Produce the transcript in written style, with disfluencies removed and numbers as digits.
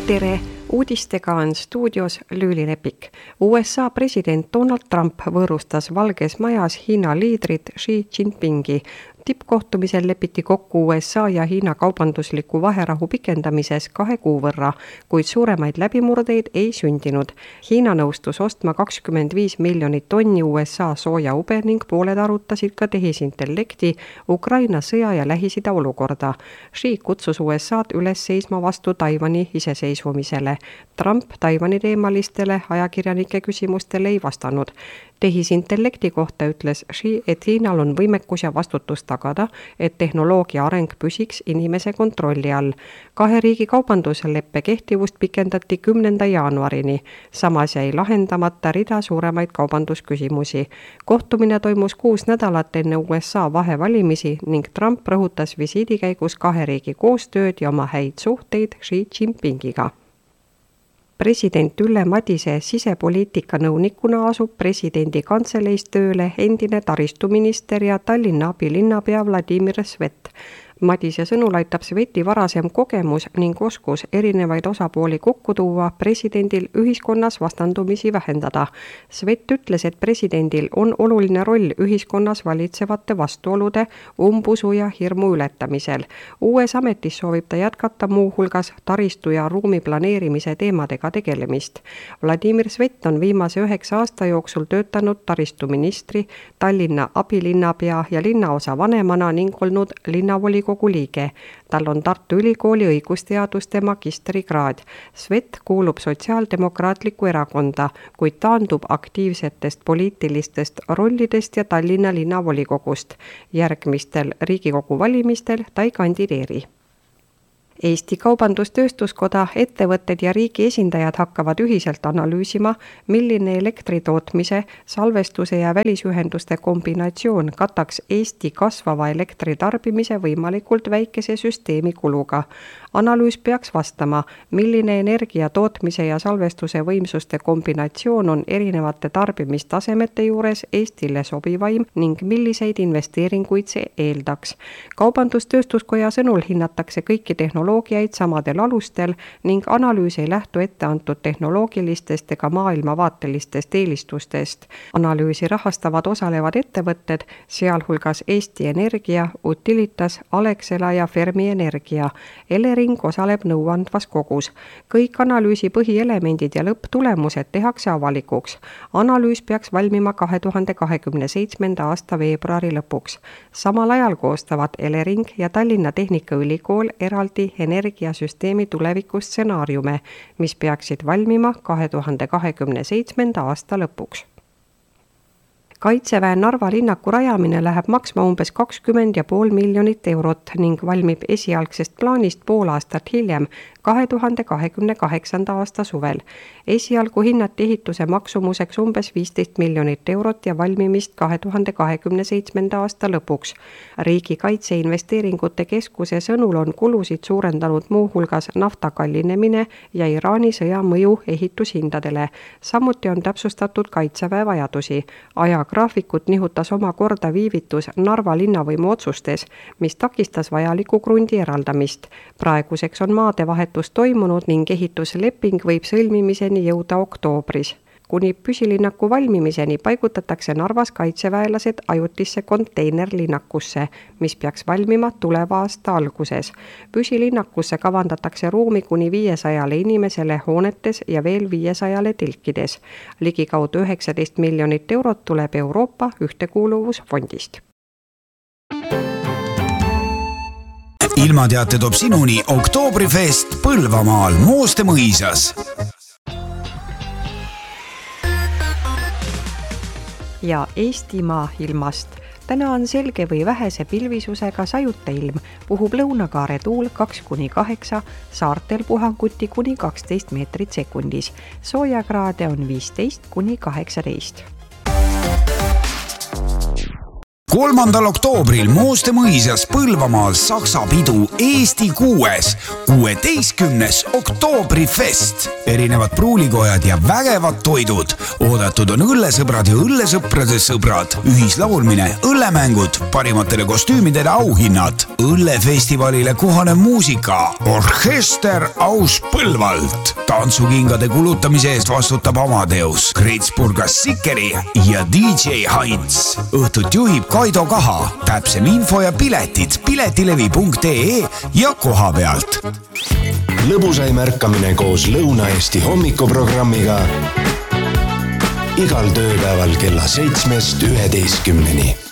Tere! Uudistega on stuudios Lüüli Lepik. USA president Donald Trump võõrustas Valges Majas Hiina liidrit Xi Jinpingi. Tippkohtumisel lepiti kokku USA ja Hiina kaubandusliku vaherahu pikendamises 2 kuu võrra, kuid suuremaid läbimurdeid ei sündinud. Hiina nõustus ostma 25 miljonit tonni USA soojaube ning pooled arutasid ka tehisintellekti, Ukraina sõja ja Lähis-Ida olukorda. Xi kutsus USA'd üles seisma vastu Taiwani iseseisvumisele. Trump Taiwani teemalistele ajakirjanike küsimustele ei vastanud. Tehisintellekti kohta ütles Xi, et Hiinal on võimekus ja vastutus tagada, et tehnoloogia areng püsiks inimese kontrolli all. 2 riigi kaubandusleppe kehtivust pikendati 10. jaanuarini. Samas jäi lahendamata rida suuremaid kaubandusküsimusi. Kohtumine toimus 6 nädalat enne USA vahevalimisi ning Trump rõhutas visiidi käigus 2 riigi koostööd ja oma häid suhteid Xi Jinpingiga. President Ülle Madise sisepoliitika nõunikuna asub presidendi kantseleis tööle endine taristuminister ja Tallinna abilinnapea Vladimir Svet. Madise sõnul aitab Sveti varasem kogemus ning oskus erinevaid osapooli kokku tuua presidendil ühiskonnas vastandumisi vähendada. Svet ütles, et presidendil on oluline roll ühiskonnas valitsevate vastuolude, umbusu ja hirmu ületamisel. Uues ametis soovib ta jätkata muuhulgas taristu ja ruumi planeerimise teemadega tegelemist. Vladimir Svet on viimase 9 aasta jooksul töötanud taristuministri, Tallinna abilinnapea ja linnaosa vanemana ning olnud linnavolikogu liige. Tal on Tartu Ülikooli õigusteaduste magistrikraad. Svet kuulub Sotsiaaldemokraatlikku erakonda, kuid taandub aktiivsetest poliitilistest rollidest ja Tallinna linnavolikogust. Järgmistel Riigikogu valimistel ta ei kandideeri. Eesti Kaubandus-Tööstuskoda, ettevõtted ja riigi esindajad hakkavad ühiselt analüüsima, milline elektritootmise, salvestuse ja välisühenduste kombinatsioon kataks Eesti kasvava elektritarbimise võimalikult väikese süsteemi kuluga. Analüüs peaks vastama, milline energia tootmise ja salvestuse võimsuste kombinatsioon on erinevate tarbimistasemete juures Eestile sobivaim ning milliseid investeeringuid see eeldaks. Kaubandus-Tööstuskoja sõnul hinnatakse kõiki tehnoloogiaid samadel alustel ning analüüs ei lähtu etteantud tehnoloogilistest ega maailmavaatelistest eelistustest. Analüüsi rahastavad osalevad ettevõtted, sealhulgas Eesti Energia, Utilitas, Alexela ja Fermi Energia. Elering osaleb nõuandvas kogus. Kõik analüüsi põhielemendid ja lõpptulemused tehakse avalikuks. Analüüs peaks valmima 2027. aasta veebruari lõpuks. Samal ajal koostavad Elering ja Tallinna Tehnikaülikool eraldi energiasüsteemi tulevikustsenaariume, mis peaksid valmima 2027. aasta lõpuks. Kaitseväe Narva linnaku rajamine läheb maksma umbes 20,5 miljonit eurot ning valmib esialgsest plaanist pool aastat hiljem, 2028. aasta suvel. Esialgu hinnati ehituse maksumuseks umbes 15 miljonit eurot ja valmimist 2027. aasta lõpuks. Riigi Kaitseinvesteeringute Keskuse sõnul on kulusid suurendanud muuhulgas nafta kallinemine ja Iraani sõja mõju ehitushindadele. Samuti on täpsustatud Kaitseväe vajadusi. Ajagraafikut nihutas omakorda viivitus Narva linnavõimu otsustes, mis takistas vajaliku krundi eraldamist. Praeguseks on maadevahetus toimunud ning ehitusleping võib sõlmimiseni jõuda oktoobris. Kuni püsilinnaku valmimiseni paigutatakse Narvas kaitseväelased ajutisse konteinerlinnakusse, mis peaks valmima tuleva aasta alguses. Püsilinnakusse kavandatakse ruumi kuni 500 inimesele hoonetes ja veel 500 tilkides. Ligikaudu 19 miljonit eurot tuleb Euroopa ühtekuuluvusfondist. Ilmateate toob sinuni Oktoobrifest Põlvamaal Mooste mõisas. Ja Eestimaa ilmast. Täna on selge või vähese pilvisusega sajuta ilm. Puhub lõunakaare tuul 2-8, saartel puhanguti kuni 12 meetrit sekundis. Soojakraade on 15-18. 3. oktoobril Mooste mõisas Põlvamaal Saksa pidu Eesti 6. 16. oktoobrifest. Erinevad pruulikojad ja vägevad toidud. Oodatud on õllesõbrad ja õllesõprade sõbrad. Ühislaulmine, õllemängud, parimatele kostüümidele auhinnad. Õllefestivalile kohane muusika. Orkester aus Põlvalt. Tantsukingade kulutamise eest vastutab Amadeus, Kritsburgas Sikeri ja DJ Heinz. Õhtut juhib Kaido Kaha. Täpsem info ja piletid piletilevi.ee ja koha pealt. Lõbusai märkamine koos Lõuna-Eesti hommikuprogrammiga igal tööpäeval kella 7-11.